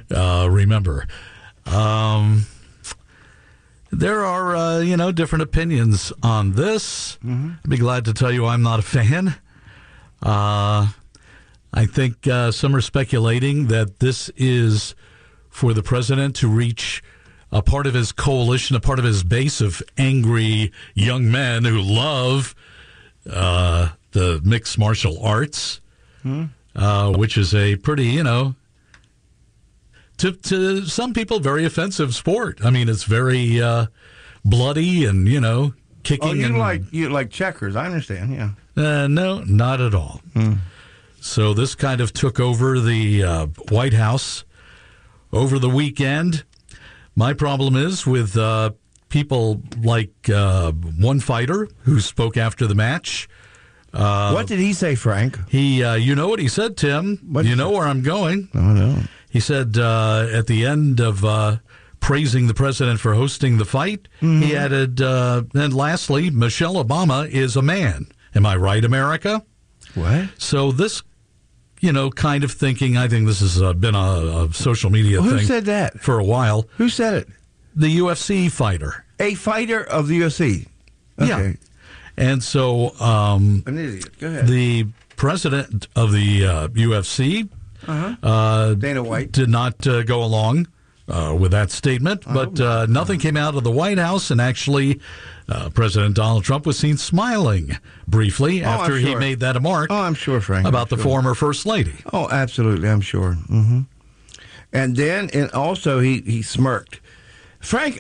remember. There are, different opinions on this. Mm-hmm. I'd be glad to tell you I'm not a fan. I think some are speculating that this is for the president to reach a part of his coalition, a part of his base of angry young men who love the mixed martial arts, which is a pretty, to some people, very offensive sport. I mean, it's very bloody and, kicking. Oh, you like checkers. I understand, yeah. No, not at all. So this kind of took over the White House over the weekend. My problem is with people like one fighter who spoke after the match. What did he say, Frank? He, you know what he said, Tim? You know where I'm going. Oh, no. He said at the end of praising the president for hosting the fight, he added, and lastly, Michelle Obama is a man. Am I right, America? What? So this, kind of thinking, I think this has been a social media thing. Who said that? For a while. Who said it? The UFC fighter. A fighter of the UFC? Okay. Yeah. And so an idiot. Go ahead. The president of the UFC, Dana White, did not go along with that statement, but nothing came out of the White House, and actually President Donald Trump was seen smiling briefly after he made that remark. Oh, I'm sure, Frank. About the former First Lady. Oh, absolutely, I'm sure. Mm-hmm. And then, also, he smirked. Frank,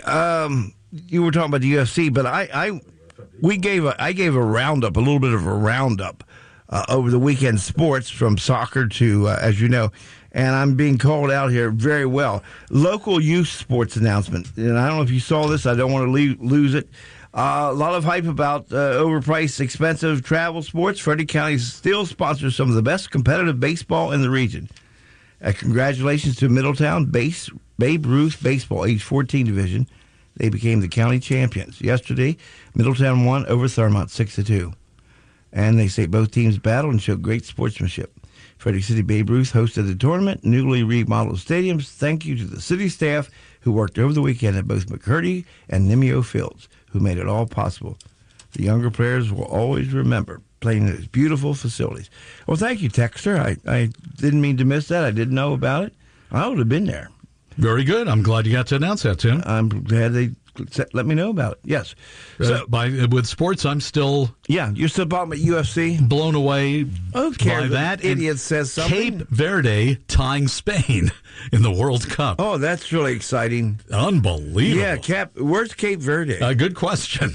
you were talking about the UFC, but I gave a roundup, a little bit of a roundup over the weekend sports from soccer to, as you know, and I'm being called out here very well. Local youth sports announcement, and I don't know if you saw this. I don't want to lose it. A lot of hype about overpriced, expensive travel sports. Frederick County still sponsors some of the best competitive baseball in the region. Congratulations to Middletown Babe Ruth Baseball, age 14 division. They became the county champions. Yesterday, Middletown won over Thurmont 6-2. And they say both teams battled and showed great sportsmanship. Frederick City Babe Ruth hosted the tournament, newly remodeled stadiums. Thank you to the city staff who worked over the weekend at both McCurdy and Nimio Fields, who made it all possible. The younger players will always remember playing in those beautiful facilities. Well, thank you, Texter. I didn't mean to miss that. I didn't know about it. I would have been there. Very good. I'm glad you got to announce that, Tim. I'm glad they let me know about it. Yes. So, with sports, I'm still... Yeah, you're still talking about UFC? Blown away by that. Idiot says something. Cape Verde tying Spain in the World Cup. Oh, that's really exciting. Unbelievable. Yeah, where's Cape Verde? Good question.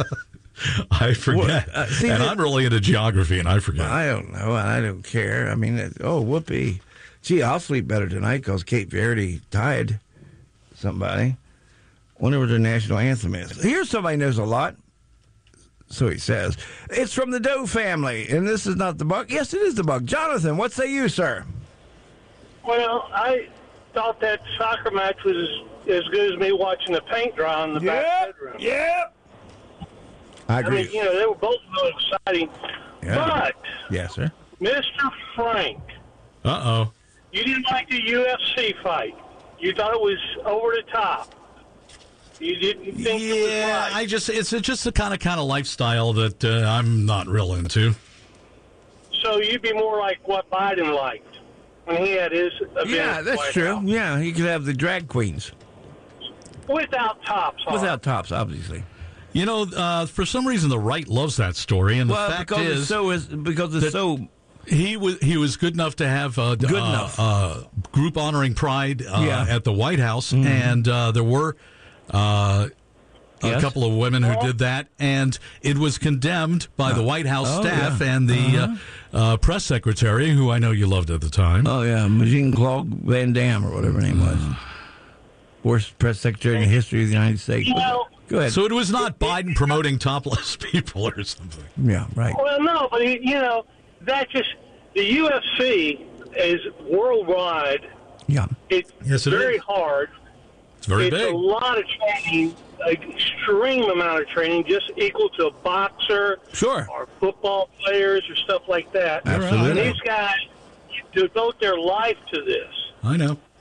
I forget. I'm really into geography, and I forget. I don't know. I don't care. I mean, whoopee. Gee, I'll sleep better tonight because Cape Verde tied somebody. Wonder what their national anthem is. Here's somebody who knows a lot. So he says. It's from the Doe family, and this is not the Buck. Yes, it is the Buck. Jonathan, what say you, sir? Well, I thought that soccer match was as good as me watching the paint dry in the back bedroom. Yep. I agree. I mean, they were both really exciting. Yeah. But, yes, sir. Mr. Frank. Uh-oh. You didn't like the UFC fight. You thought it was over the top. You didn't think it was right. It's just the kind of lifestyle that I'm not real into. So you'd be more like what Biden liked when he had his event. Yeah, that's true. House. Yeah, he could have the drag queens. Without tops on. Without tops, obviously. For some reason, the right loves that story, and the fact is because it's so. He was good enough to have group honoring Pride at the White House, and there were a couple of women who did that, and it was condemned by the White House staff and the press secretary, who I know you loved at the time. Oh, yeah, Jean-Claude Van Damme, or whatever her name was. Worst press secretary in the history of the United States. Go ahead. So it was not Biden promoting topless people or something. Yeah, right. Well, no, but, that's just the UFC is worldwide. Yeah. It's very hard. It's very big. It's a lot of training, an extreme amount of training, just equal to a boxer or football players or stuff like that. Absolutely. And these guys devote their life to this. I know.